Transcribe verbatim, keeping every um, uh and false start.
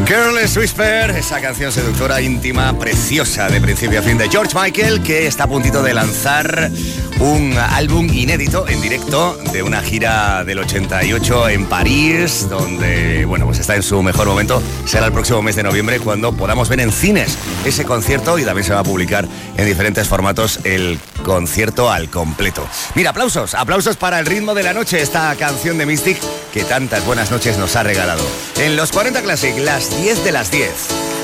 Careless Whisper, esa canción seductora, íntima, preciosa de principio a fin de George Michael, que está a puntito de lanzar un álbum inédito en directo de una gira del ochenta y ocho en París, donde, bueno, pues está en su mejor momento. Será el próximo mes de noviembre cuando podamos ver en cines ese concierto, y también se va a publicar en diferentes formatos el concierto al completo. Mira, aplausos, aplausos para El ritmo de la noche, esta canción de Mystic que tantas buenas noches nos ha regalado. En los cuarenta Classic, las diez de las diez.